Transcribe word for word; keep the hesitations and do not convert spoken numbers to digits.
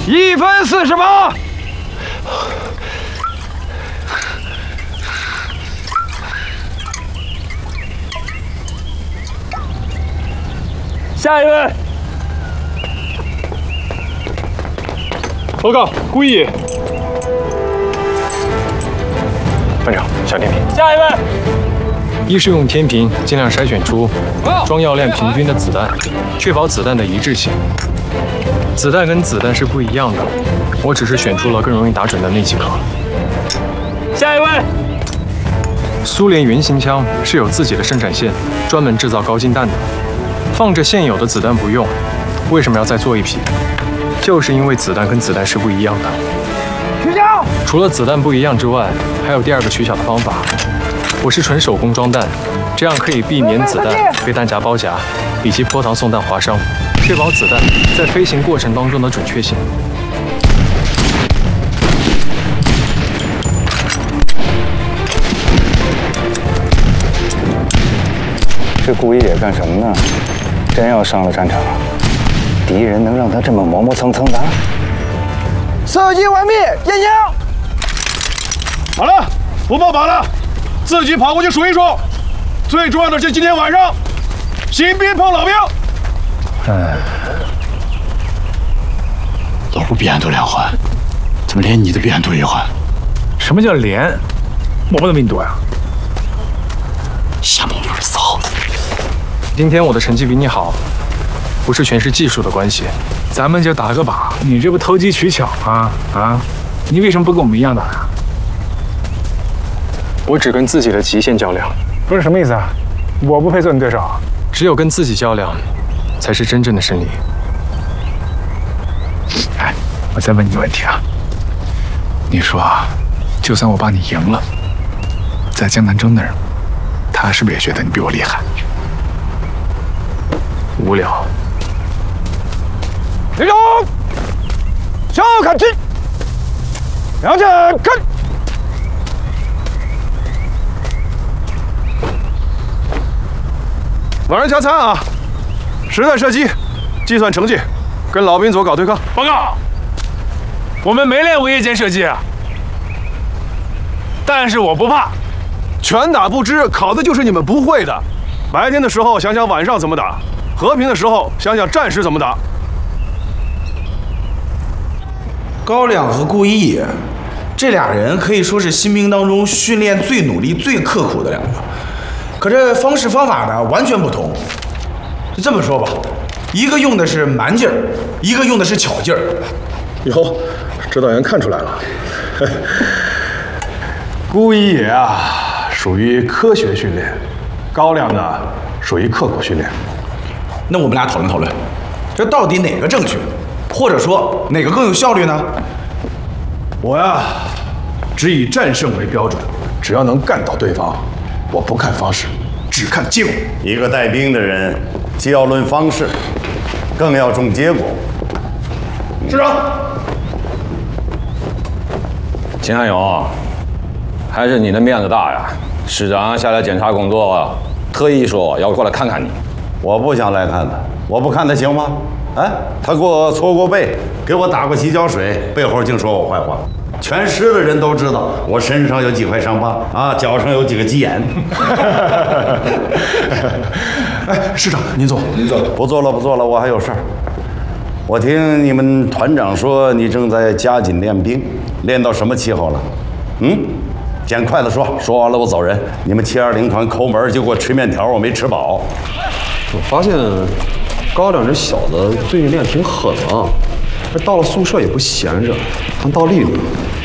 一分四十八。下一位。报告，顾一野。班长，小天平。下一位。一是用天平尽量筛选出装药量平均的子弹，确保子弹的一致性。子弹跟子弹是不一样的，我只是选出了更容易打准的那几颗。下一位。苏联原型枪是有自己的生产线，专门制造高精弹的。放着现有的子弹不用，为什么要再做一批？就是因为子弹跟子弹是不一样的。取消。除了子弹不一样之外，还有第二个取巧的方法。我是纯手工装弹，这样可以避免子弹被弹夹包夹，以及泼糖送弹划伤，确保子弹在飞行过程当中的准确性。 这顾一野干什么呢？真要上了战场，敌人能让他这么磨磨蹭蹭的？ 射击完毕，验枪。 好了，不报靶了，自己跑过去数一数。最重要的是今天晚上，新兵碰老兵。 哎，老顾避暗度两环，怎么连你的避暗度一环？ 什么叫连？我不能比你多呀。 瞎蒙溜的骚子！ 今天我的成绩比你好，不是全是技术的关系。 咱们就打个靶，你这不投机取巧吗？啊，你为什么不跟我们一样打呀？ 我只跟自己的极限较量。 不是什么意思啊？我不配做你对手。 只有跟自己较量，才是真正的胜利。 哎，我再问你个问题啊，你说啊，就算我把你赢了，在江南征那儿，他是不是也觉得你比我厉害？ 无聊。 立正，向后看齐，向前看。晚上加餐啊！实弹射击，计算成绩，跟老兵组搞对抗。 报告，我们没练过夜间射击啊，但是我不怕。 拳打不支，考的就是你们不会的。白天的时候想想晚上怎么打，和平的时候想想战时怎么打。 高亮和顾一野，这俩人可以说是新兵当中训练最努力、最刻苦的两个。可这方式方法呢，完全不同。就这么说吧，一个用的是蛮劲儿，一个用的是巧劲儿。 哟，指导员看出来了。顾一野啊，属于科学训练；高亮呢，属于刻苦训练。 那我们俩讨论讨论，这到底哪个正确，或者说哪个更有效率呢？ 我呀，只以战胜为标准，只要能干倒对方，我不看方式，只看结果。 一个带兵的人，既要论方式，更要重结果。 师长， 秦汉勇，还是你的面子大呀！师长下来检查工作，特意说要过来看看你。 我不想来看他，我不看他行吗？哎，他给我搓过背，给我打过洗脚水，背后净说我坏话。全师的人都知道我身上有几块伤疤啊，脚上有几个鸡眼。 哎，师长，您坐，您坐。 不做了，不做了，我还有事儿。我听你们团长说你正在加紧练兵，练到什么气候了？嗯，捡筷子说，说完了我走人。你们七二零团抠门就给我吃面条，我没吃饱。 我发现高亮这小子最近练挺狠啊，这到了宿舍也不闲着，还倒立呢。